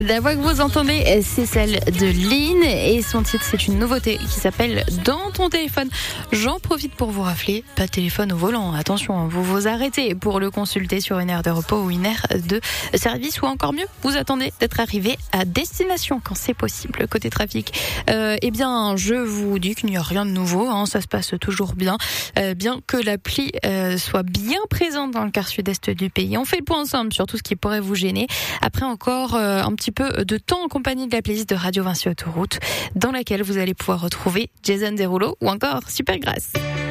La voix que vous entendez, c'est celle de Lynn et son titre, c'est une nouveauté qui s'appelle Dans ton téléphone. J'en profite pour vous rappeler, pas de téléphone au volant. Attention, vous vous arrêtez pour le consulter sur une aire de repos ou une aire de service ou encore mieux, vous attendez d'être arrivé à destination quand c'est possible. Côté trafic, eh bien, je vous dis qu'il n'y a rien de nouveau, ça se passe toujours bien, bien que la pluie soit bien présente dans le quart sud-est du pays. On fait le point ensemble sur tout ce qui pourrait vous gêner. Après encore un petit peu de temps en compagnie de la playlist de Radio Vinci Autoroute, dans laquelle vous allez pouvoir retrouver Jason Derulo ou encore Supergrass.